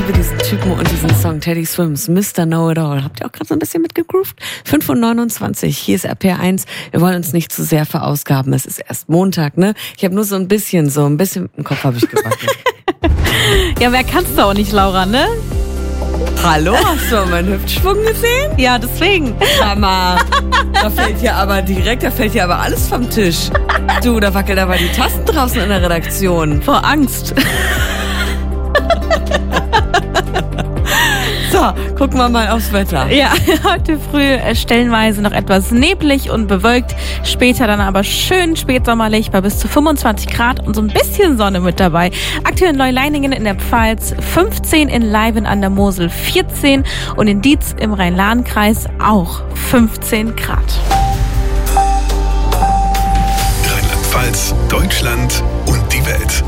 liebe diesen Typen und diesen Song Teddy Swims, Mr. Know-It-All. Habt ihr auch gerade so ein bisschen mitgegroovt? 5:29, hier ist RPR1. Wir wollen uns nicht zu sehr verausgaben. Es ist erst Montag, ne? Ich habe nur so ein bisschen im Kopf habe ich gewackelt. Ja, wer kannst du auch nicht, Laura, ne? Hallo, hast du meinen Hüftschwung gesehen? Ja, deswegen. Mama, da fällt ja aber alles vom Tisch. Du, da wackelt aber die Tasten draußen in der Redaktion. Vor Angst. So, gucken wir mal aufs Wetter. Ja, heute früh stellenweise noch etwas neblig und bewölkt. Später dann aber schön spätsommerlich bei bis zu 25 Grad und so ein bisschen Sonne mit dabei. Aktuell in Neuleiningen in der Pfalz 15, in Leiven an der Mosel 14 und in Dietz im Rhein-Lahn-Kreis auch 15 Grad. Rheinland-Pfalz, Deutschland und die Welt.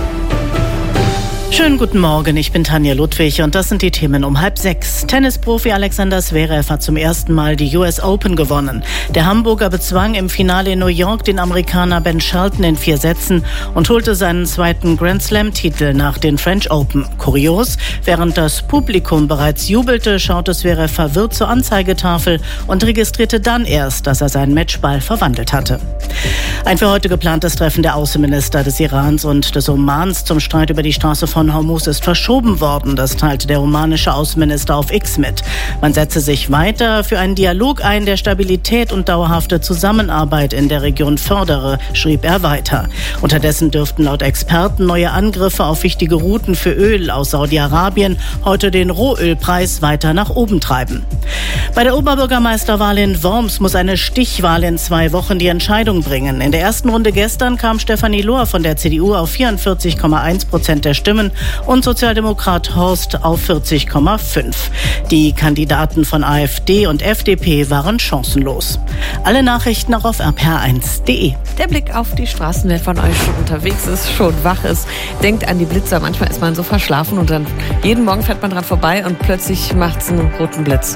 Schönen guten Morgen, ich bin Tanja Ludwig und das sind die Themen um 5:30. Tennisprofi Alexander Zverev hat zum ersten Mal die US Open gewonnen. Der Hamburger bezwang im Finale in New York den Amerikaner Ben Shelton in 4 Sätzen und holte seinen zweiten Grand Slam-Titel nach den French Open. Kurios, während das Publikum bereits jubelte, schaute Zverev verwirrt zur Anzeigetafel und registrierte dann erst, dass er seinen Matchball verwandelt hatte. Ein für heute geplantes Treffen der Außenminister des Irans und des Omans zum Streit über die Straße von Hormuz ist verschoben worden. Das teilte der omanische Außenminister auf X mit. Man setze sich weiter für einen Dialog ein, der Stabilität und dauerhafte Zusammenarbeit in der Region fördere, schrieb er weiter. Unterdessen dürften laut Experten neue Angriffe auf wichtige Routen für Öl aus Saudi-Arabien heute den Rohölpreis weiter nach oben treiben. Bei der Oberbürgermeisterwahl in Worms muss eine Stichwahl in 2 Wochen die Entscheidung bringen. In der ersten Runde gestern kam Stefanie Lohr von der CDU auf 44,1% der Stimmen und Sozialdemokrat Horst auf 40,5%. Die Kandidaten von AfD und FDP waren chancenlos. Alle Nachrichten auch auf rpr1.de. Der Blick auf die Straßen, wer von euch schon unterwegs ist, schon wach ist, denkt an die Blitzer. Manchmal ist man so verschlafen und dann jeden Morgen fährt man dran vorbei und plötzlich macht es einen roten Blitz.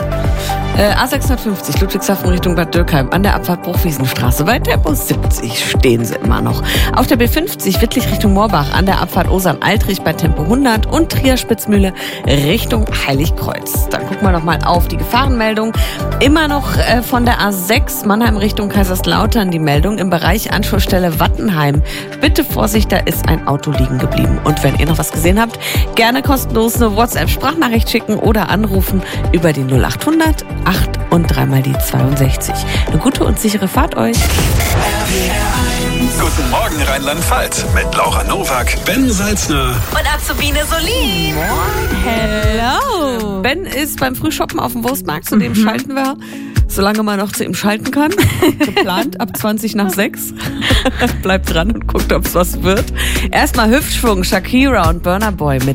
A650 Ludwigshafen Richtung Bad Dürkheim an der Abfahrt Bruchwiesenstraße. Bei Tempo 70 stehen sie immer noch. Auf der B50 Wittlich Richtung Moorbach an der Abfahrt Osam-Altrich bei Tempo 100 und Trier-Spitzmühle Richtung Heiligkreuz. Dann gucken wir noch mal auf die Gefahrenmeldung. Immer noch von der A6 Mannheim Richtung Kaiserslautern die Meldung im Bereich Anschlussstelle Wattenheim. Bitte Vorsicht, da ist ein Auto liegen geblieben. Und wenn ihr noch was gesehen habt, gerne kostenlos eine WhatsApp-Sprachnachricht schicken oder anrufen über die 0800 8 und 3 mal die 62. Eine gute und sichere Fahrt euch. Guten Morgen Rheinland-Pfalz mit Laura Nowak, Ben Salzner Und Azubine Solin. Hello. Ben ist beim Frühshoppen auf dem Wurstmarkt, zu dem schalten wir, solange man noch zu ihm schalten kann. Geplant ab 20:06. Bleibt dran und guckt, ob es was wird. Erstmal Hüftschwung, Shakira und Burna Boy mit